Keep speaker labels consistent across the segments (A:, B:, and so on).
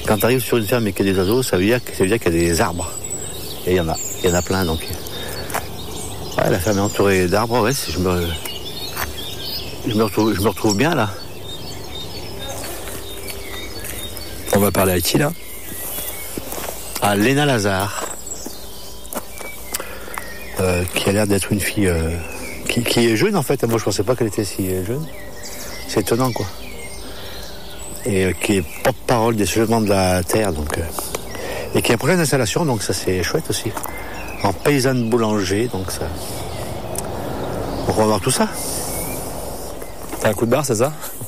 A: Quand tu arrives sur une ferme et qu'il y a des oiseaux, ça veut dire qu'il y a des arbres. Et il y en a plein, donc. Ouais, la ferme est entourée d'arbres, ouais, je me retrouve bien, là.
B: On va parler à qui, là?
A: À Léna Lazare, qui a l'air d'être une fille qui est jeune, en fait. Moi, je pensais pas qu'elle était si jeune. C'est étonnant, quoi. Et qui est porte-parole des soulèvements de la terre, donc, et qui a une prochaine installation, donc ça c'est chouette aussi. En paysanne boulanger, donc ça. On va voir tout ça.
B: T'as un coup de barre, c'est ça?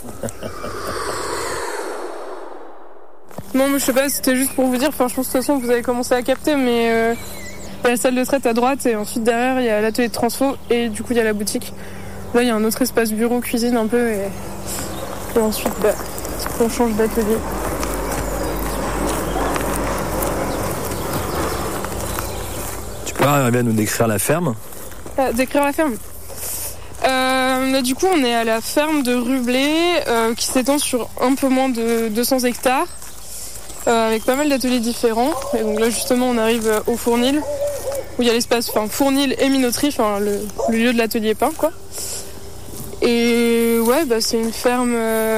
C: Non, mais je sais pas, c'était juste pour vous dire, enfin, je pense que de toute façon vous avez commencé à capter, mais il y a la salle de traite à droite et ensuite derrière il y a l'atelier de transfo et du coup il y a la boutique. Là il y a un autre espace bureau, cuisine un peu et ensuite on change d'atelier.
B: Tu peux arriver à nous décrire la ferme?
C: Décrire la ferme. Là, du coup on est à la ferme de Rublé qui s'étend sur un peu moins de 200 hectares. Avec pas mal d'ateliers différents. Et donc là justement on arrive au fournil où il y a l'espace fournil et minoterie, le lieu de l'atelier pain quoi. Et ouais c'est une ferme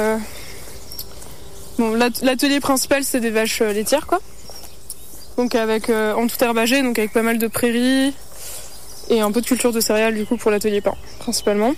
C: l'atelier principal c'est des vaches laitières quoi. Donc avec en tout herbagé, donc avec pas mal de prairies et un peu de culture de céréales du coup pour l'atelier pain principalement.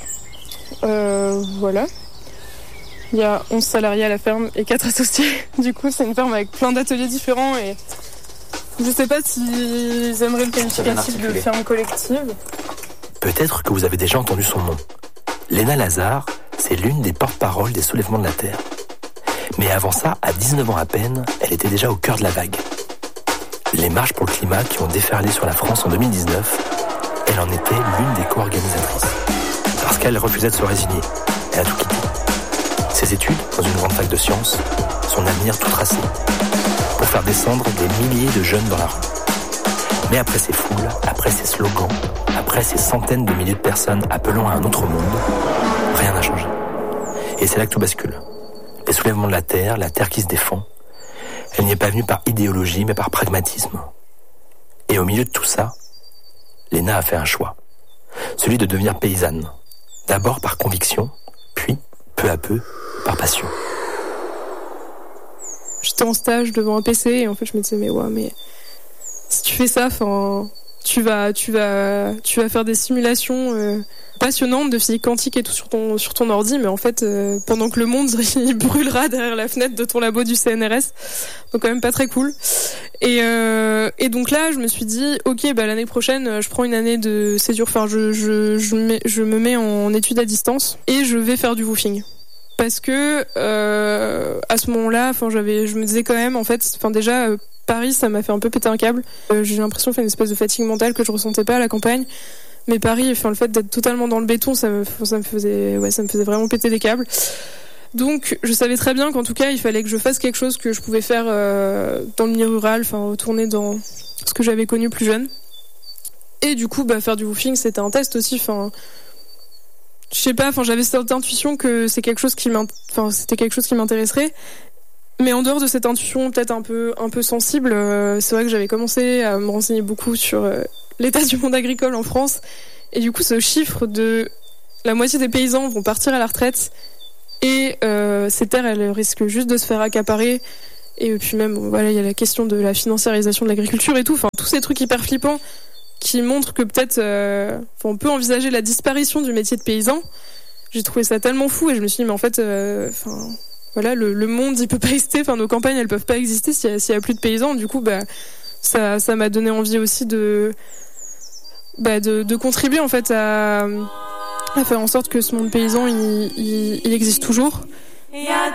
C: Voilà. Il y a 11 salariés à la ferme et 4 associés. Du coup, c'est une ferme avec plein d'ateliers différents et je sais pas s'ils aimeraient le qualificatif de ferme collective.
D: Peut-être que vous avez déjà entendu son nom. Léna Lazare, c'est l'une des porte-paroles des soulèvements de la terre. Mais avant ça, à 19 ans à peine, elle était déjà au cœur de la vague. Les marches pour le climat qui ont déferlé sur la France en 2019, elle en était l'une des co-organisatrices. Parce qu'elle refusait de se résigner. Elle a tout quitté. Ses études, dans une grande fac de sciences, son avenir tout tracé, pour faire descendre des milliers de jeunes dans la rue. Mais après ces foules, après ces slogans, après ces centaines de milliers de personnes appelant à un autre monde, rien n'a changé. Et c'est là que tout bascule. Les soulèvements de la terre qui se défend, elle n'y est pas venue par idéologie, mais par pragmatisme. Et au milieu de tout ça, Léna a fait un choix. Celui de devenir paysanne. D'abord par conviction, puis, peu à peu, par passion.
C: J'étais en stage devant un PC et en fait je me disais mais si tu fais ça, tu vas faire des simulations passionnantes de physique quantique et tout sur ton ordi, mais en fait pendant que le monde il brûlera derrière la fenêtre de ton labo du CNRS, donc quand même pas très cool. Et donc là je me suis dit ok l'année prochaine je prends une année de césure, je me mets en études à distance et je vais faire du woofing. Parce que à ce moment-là, je me disais quand même, en fait, déjà Paris, ça m'a fait un peu péter un câble. J'ai l'impression de faire une espèce de fatigue mentale que je ressentais pas à la campagne. Mais Paris, le fait d'être totalement dans le béton, ça me faisait vraiment péter des câbles. Donc, je savais très bien qu'en tout cas, il fallait que je fasse quelque chose que je pouvais faire dans le milieu rural, retourner dans ce que j'avais connu plus jeune. Et du coup, faire du woofing, c'était un test aussi. Je sais pas, j'avais cette intuition que c'était quelque chose qui m'intéresserait. Mais en dehors de cette intuition peut-être un peu sensible, c'est vrai que j'avais commencé à me renseigner beaucoup sur l'état du monde agricole en France. Et du coup, ce chiffre de la moitié des paysans vont partir à la retraite et ces terres, elles risquent juste de se faire accaparer. Et puis même, il y a la question de la financiarisation de l'agriculture et tout. Tous ces trucs hyper flippants qui montre que peut-être on peut envisager la disparition du métier de paysan. J'ai trouvé ça tellement fou et je me suis dit mais en fait le monde il peut pas exister, nos campagnes elles peuvent pas exister s'il y a plus de paysans. Du coup ça m'a donné envie aussi de contribuer en fait à faire en sorte que ce monde paysan il existe toujours.